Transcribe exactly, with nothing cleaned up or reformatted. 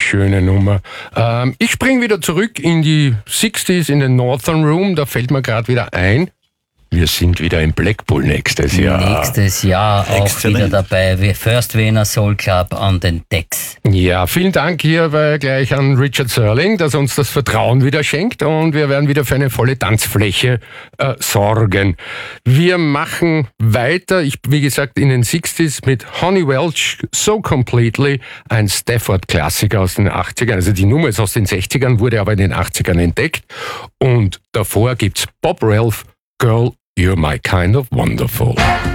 schöne Nummer. Ähm, ich springe wieder zurück in die sechziger in den Northern Room. Da fällt mir gerade wieder ein, wir sind wieder in Blackpool nächstes Jahr. Nächstes Jahr auch Exzellent. wieder dabei. Wir First Wiener Soul Club an den Decks. Ja, vielen Dank hierbei gleich an Richard Serling, dass er uns das Vertrauen wieder schenkt, und wir werden wieder für eine volle Tanzfläche äh, sorgen. Wir machen weiter, ich wie gesagt in den sechziger mit Honey Welch, So Completely, ein Stafford-Klassiker aus den achtzigern. Also die Nummer ist aus den sechzigern, wurde aber in den achtzigern entdeckt. Und davor gibt's Bob Ralph, Girl, You're My Kind of Wonderful.